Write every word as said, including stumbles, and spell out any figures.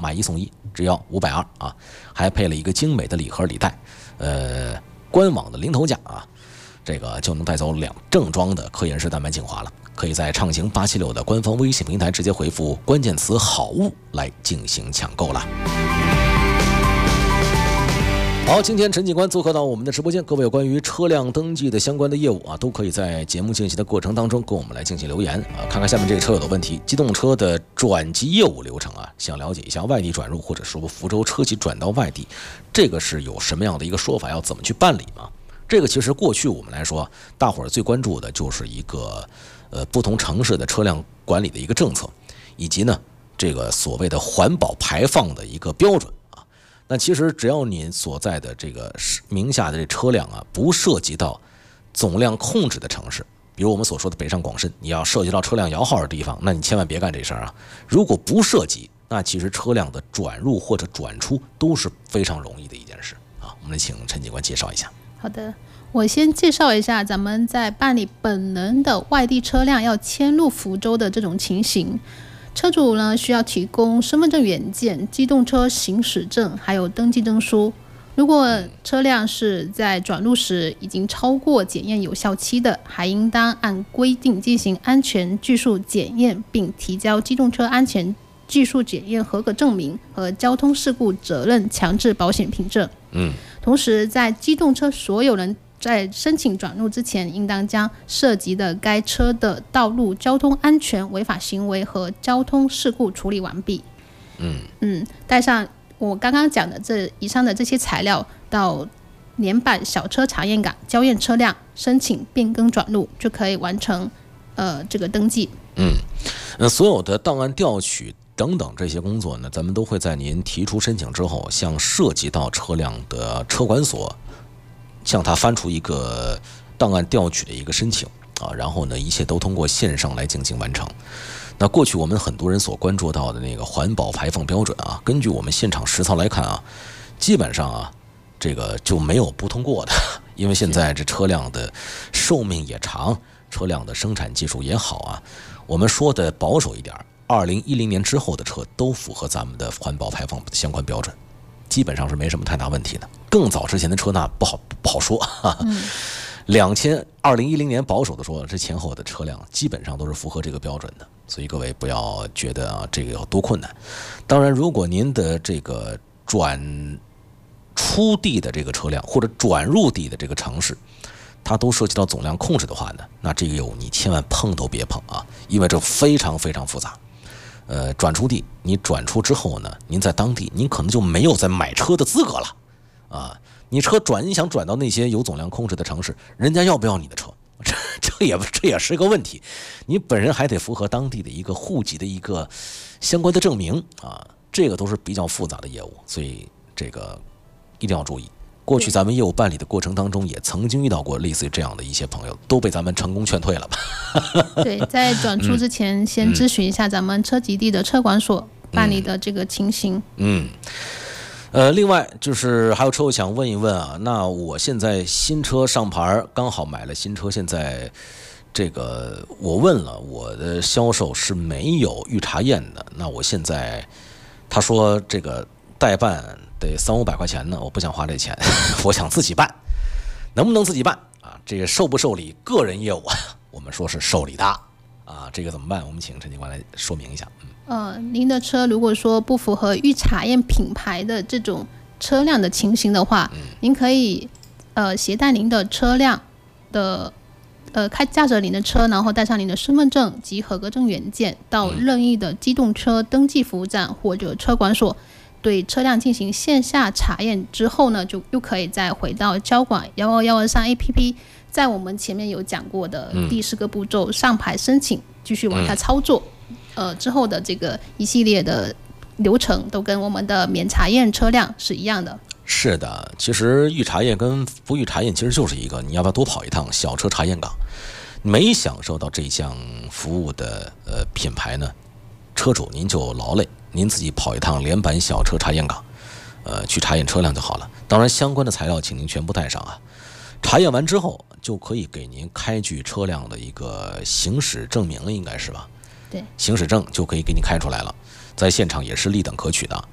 买一送一，只要五百二啊，还配了一个精美的礼盒礼袋，呃，官网的零头价啊，这个就能带走两正装的科颜氏蛋白精华了。可以在畅行八七六的官方微信平台直接回复关键词好物来进行抢购了。好，今天陈警官做客到我们的直播间，各位有关于车辆登记的相关的业务啊，都可以在节目进行的过程当中跟我们来进行留言啊。看看下面这个车友的问题：机动车的转籍业务流程啊，想了解一下外地转入或者说福州车企转到外地，这个是有什么样的一个说法，要怎么去办理吗？这个其实过去我们来说，大伙儿最关注的就是一个呃不同城市的车辆管理的一个政策，以及呢这个所谓的环保排放的一个标准。那其实只要你所在的这个名下的这车辆啊，不涉及到总量控制的城市，比如我们所说的北上广深，你要涉及到车辆摇号的地方，那你千万别干这事儿啊。如果不涉及，那其实车辆的转入或者转出都是非常容易的一件事啊。我们请陈警官介绍一下。 好的，我先介绍一下咱们在办理本轮的外地车辆要迁入福州的这种情形。车主呢需要提供身份证原件、机动车行驶证，还有登记证书。如果车辆是在转入时已经超过检验有效期的，还应当按规定进行安全技术检验，并提交机动车安全技术检验合格证明和交通事故责任强制保险凭证。 嗯， 同时，在机动车所有人在申请转入之前，应当将涉及的该车的道路交通安全违法行为和交通事故处理完毕。 嗯嗯，带上我刚刚讲的这以上的这些材料，到联办小车查验岗交验车辆，申请变更转入，就可以完成呃这个登记。 嗯，那所有的档案调取等等这些工作呢，咱们都会在您提出申请之后，向涉及到车辆的车管所向他翻出一个档案调取的一个申请啊，然后呢，一切都通过线上来进行完成。那过去我们很多人所关注到的那个环保排放标准啊，根据我们现场实操来看啊，基本上啊，这个就没有不通过的，因为现在这车辆的寿命也长，车辆的生产技术也好啊。我们说的保守一点，二零一零年之后的车都符合咱们的环保排放相关标准。基本上是没什么太大问题的，更早之前的车那不好不好说。两千二零一零年保守的说，这前后的车辆基本上都是符合这个标准的，所以各位不要觉得啊这个有多困难。当然，如果您的这个转出地的这个车辆或者转入地的这个城市，它都涉及到总量控制的话呢，那这个有你千万碰都别碰啊，因为这非常非常复杂。呃，转出地，你转出之后呢，您在当地，您可能就没有再买车的资格了，啊，你车转，你想转到那些有总量控制的城市，人家要不要你的车？这这也这也是个问题，你本人还得符合当地的一个户籍的一个相关的证明啊，这个都是比较复杂的业务，所以这个一定要注意。过去咱们业务办理的过程当中，也曾经遇到过类似于这样的一些朋友，都被咱们成功劝退了吧？ 对，在转出之前，先咨询一下咱们车籍地的车管所办理的这个情形。 嗯，呃，另外就是还有车友想问一问啊，那我现在新车上牌，刚好买了新车，现在这个我问了我的销售是没有预查验的，那我现在他说这个代办得三五百块钱呢，我不想花这钱，我想自己办，能不能自己办啊？这个受不受理个人业务啊？我们说是受理的啊，这个怎么办？我们请陈警官来说明一下。 嗯、呃，您的车如果说不符合预查验品牌的这种车辆的情形的话，嗯、您可以呃携带您的车辆的呃开驾着您的车，然后带上您的身份证及合格证原件，到任意的机动车登记服务站或者车管所。对车辆进行线下查验之后呢，就又可以再回到交管幺二幺二三 A P P， 在我们前面有讲过的第四个步骤、嗯、上牌申请，继续往下操作、嗯、呃之后的这个一系列的流程都跟我们的免查验车辆是一样的。 是的，其实预查验跟不预查验其实就是一个，你要不要多跑一趟小车查验岗？没享受到这项服务的呃品牌呢，车主您就劳累。您自己跑一趟联版小车查验岗，呃，去查验车辆就好了。当然，相关的材料请您全部带上啊。查验完之后，就可以给您开具车辆的一个行驶证明了，应该是吧？ 对， 行驶证就可以给你开出来了，在现场也是立等可取的。